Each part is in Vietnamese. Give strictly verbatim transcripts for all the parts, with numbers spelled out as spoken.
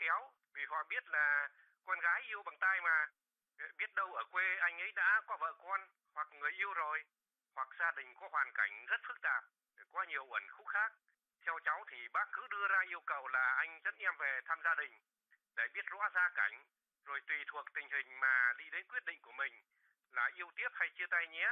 khéo, vì họ biết là con gái yêu bằng tai mà. Biết đâu ở quê anh ấy đã có vợ con, hoặc người yêu rồi, hoặc gia đình có hoàn cảnh rất phức tạp, có nhiều uẩn khúc khác. Theo cháu thì bác cứ đưa ra yêu cầu là anh dẫn em về thăm gia đình để biết rõ gia cảnh, rồi tùy thuộc tình hình mà đi đến quyết định của mình là yêu tiếp hay chia tay nhé.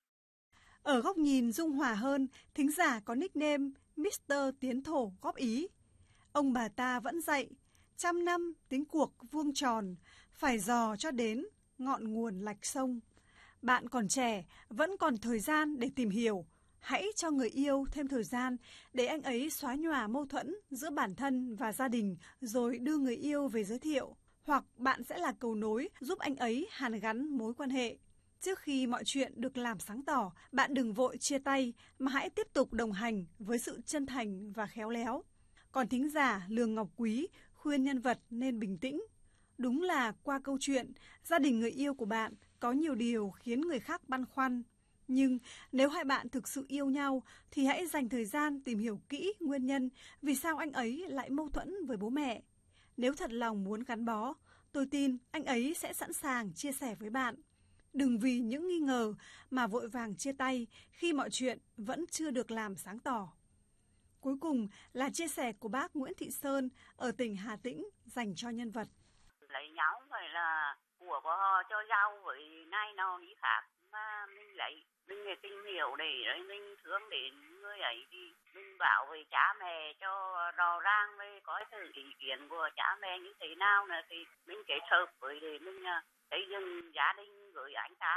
Ở góc nhìn dung hòa hơn, thính giả có nickname mít tơ Tiến Thổ góp ý. Ông bà ta vẫn dạy, trăm năm tính cuộc vuông tròn, phải dò cho đến ngọn nguồn lạch sông. Bạn còn trẻ, vẫn còn thời gian để tìm hiểu. Hãy cho người yêu thêm thời gian để anh ấy xóa nhòa mâu thuẫn giữa bản thân và gia đình rồi đưa người yêu về giới thiệu. Hoặc bạn sẽ là cầu nối giúp anh ấy hàn gắn mối quan hệ. Trước khi mọi chuyện được làm sáng tỏ, bạn đừng vội chia tay mà hãy tiếp tục đồng hành với sự chân thành và khéo léo. Còn thính giả Lương Ngọc Quý khuyên nhân vật nên bình tĩnh. Đúng là qua câu chuyện, gia đình người yêu của bạn có nhiều điều khiến người khác băn khoăn. Nhưng nếu hai bạn thực sự yêu nhau thì hãy dành thời gian tìm hiểu kỹ nguyên nhân vì sao anh ấy lại mâu thuẫn với bố mẹ. Nếu thật lòng muốn gắn bó, tôi tin anh ấy sẽ sẵn sàng chia sẻ với bạn. Đừng vì những nghi ngờ mà vội vàng chia tay khi mọi chuyện vẫn chưa được làm sáng tỏ. Cuối cùng là chia sẻ của bác Nguyễn Thị Sơn ở tỉnh Hà Tĩnh dành cho nhân vật. Lấy nhau phải là của của họ cho nhau với nay nào ý khác mà mình lấy mình để tìm hiểu để mình thương đến người ấy thì mình bảo với cha mẹ cho rõ ràng về có sự ý kiến của cha mẹ như thế nào nữa thì mình kết hợp với để mình xây dựng gia đình với anh ta.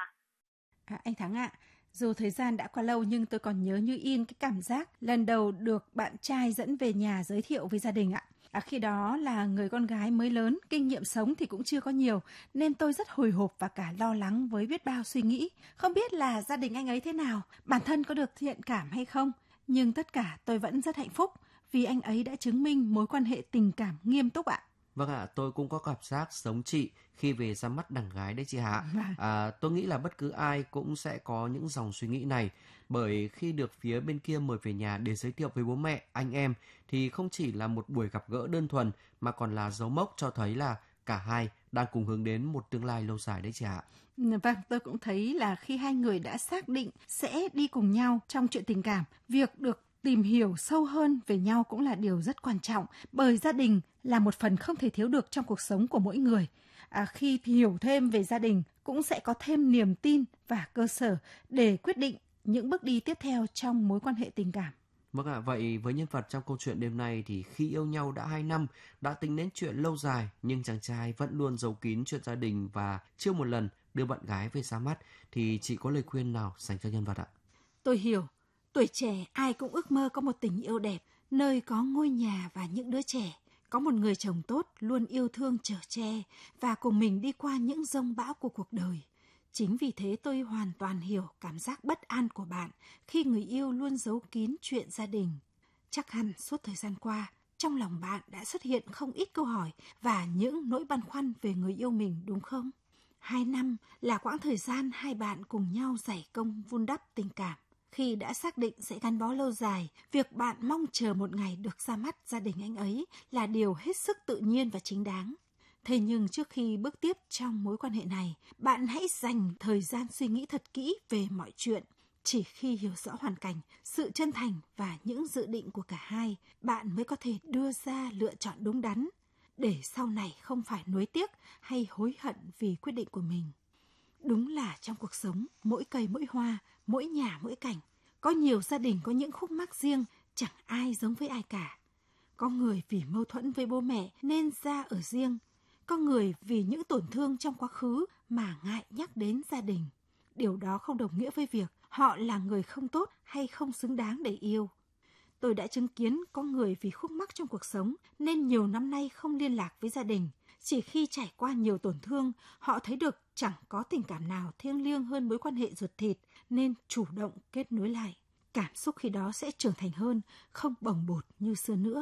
À, anh Thắng ạ, dù thời gian đã qua lâu nhưng tôi còn nhớ như in cái cảm giác lần đầu được bạn trai dẫn về nhà giới thiệu với gia đình ạ. À, khi đó là người con gái mới lớn, kinh nghiệm sống thì cũng chưa có nhiều, nên tôi rất hồi hộp và cả lo lắng với biết bao suy nghĩ. Không biết là gia đình anh ấy thế nào, bản thân có được thiện cảm hay không. Nhưng tất cả tôi vẫn rất hạnh phúc vì anh ấy đã chứng minh mối quan hệ tình cảm nghiêm túc ạ. Vâng ạ, tôi cũng có cảm giác giống chị khi về ra mắt đàn gái đấy chị Hạ. À, tôi nghĩ là bất cứ ai cũng sẽ có những dòng suy nghĩ này. Bởi khi được phía bên kia mời về nhà để giới thiệu với bố mẹ, anh em thì không chỉ là một buổi gặp gỡ đơn thuần mà còn là dấu mốc cho thấy là cả hai đang cùng hướng đến một tương lai lâu dài đấy chị Hạ. Vâng, tôi cũng thấy là khi hai người đã xác định sẽ đi cùng nhau trong chuyện tình cảm, việc được tìm hiểu sâu hơn về nhau cũng là điều rất quan trọng, bởi gia đình là một phần không thể thiếu được trong cuộc sống của mỗi người. À, khi hiểu thêm về gia đình cũng sẽ có thêm niềm tin và cơ sở để quyết định những bước đi tiếp theo trong mối quan hệ tình cảm. Vâng ạ, vậy với nhân vật trong câu chuyện đêm nay thì khi yêu nhau đã hai năm, đã tính đến chuyện lâu dài, nhưng chàng trai vẫn luôn giấu kín chuyện gia đình và chưa một lần đưa bạn gái về ra mắt, thì chị có lời khuyên nào dành cho nhân vật ạ? Tôi hiểu, tuổi trẻ ai cũng ước mơ có một tình yêu đẹp, nơi có ngôi nhà và những đứa trẻ, có một người chồng tốt luôn yêu thương chở che và cùng mình đi qua những dông bão của cuộc đời. Chính vì thế tôi hoàn toàn hiểu cảm giác bất an của bạn khi người yêu luôn giấu kín chuyện gia đình. Chắc hẳn suốt thời gian qua, trong lòng bạn đã xuất hiện không ít câu hỏi và những nỗi băn khoăn về người yêu mình đúng không? Hai năm là quãng thời gian hai bạn cùng nhau dày công vun đắp tình cảm. Khi đã xác định sẽ gắn bó lâu dài, việc bạn mong chờ một ngày được ra mắt gia đình anh ấy là điều hết sức tự nhiên và chính đáng. Thế nhưng trước khi bước tiếp trong mối quan hệ này, bạn hãy dành thời gian suy nghĩ thật kỹ về mọi chuyện. Chỉ khi hiểu rõ hoàn cảnh, sự chân thành và những dự định của cả hai, bạn mới có thể đưa ra lựa chọn đúng đắn, để sau này không phải nuối tiếc hay hối hận vì quyết định của mình. Đúng là trong cuộc sống, mỗi cây mỗi hoa, mỗi nhà mỗi cảnh. Có nhiều gia đình có những khúc mắc riêng, chẳng ai giống với ai cả. Có người vì mâu thuẫn với bố mẹ nên ra ở riêng. Có người vì những tổn thương trong quá khứ mà ngại nhắc đến gia đình. Điều đó không đồng nghĩa với việc họ là người không tốt hay không xứng đáng để yêu. Tôi đã chứng kiến có người vì khúc mắc trong cuộc sống nên nhiều năm nay không liên lạc với gia đình. Chỉ khi trải qua nhiều tổn thương, họ thấy được chẳng có tình cảm nào thiêng liêng hơn mối quan hệ ruột thịt nên chủ động kết nối lại. Cảm xúc khi đó sẽ trưởng thành hơn, không bồng bột như xưa nữa.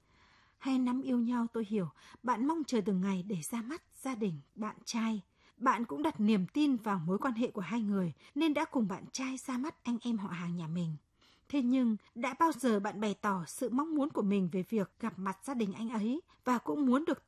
Hai năm yêu nhau tôi hiểu, bạn mong chờ từng ngày để ra mắt gia đình, bạn trai. Bạn cũng đặt niềm tin vào mối quan hệ của hai người nên đã cùng bạn trai ra mắt anh em họ hàng nhà mình. Thế nhưng, đã bao giờ bạn bày tỏ sự mong muốn của mình về việc gặp mặt gia đình anh ấy và cũng muốn được